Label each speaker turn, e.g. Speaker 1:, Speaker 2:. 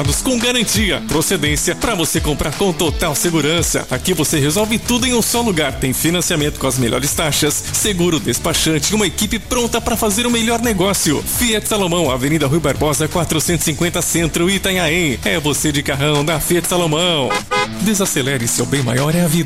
Speaker 1: usados com garantia, procedência, para você comprar com total segurança. Aqui você resolve tudo em um só lugar. Tem financiamento com as melhores taxas, seguro, despachante e uma equipe pronta para fazer o melhor negócio. Fiat Salomão, Avenida Rui Barbosa, 450 Centro, Itanhaém. É você de carrão da Fiat Salomão. Desacelere, seu bem maior é a vida.